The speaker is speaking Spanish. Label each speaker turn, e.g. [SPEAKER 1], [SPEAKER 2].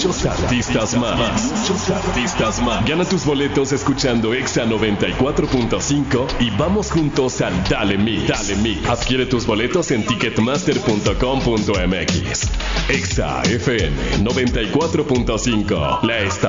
[SPEAKER 1] muchos artistas más. Gana tus boletos escuchando Exa 94.5 y vamos juntos al Dale Mix. Adquiere tus boletos en ticketmaster.com.mx. Exa FM 94.5. La estación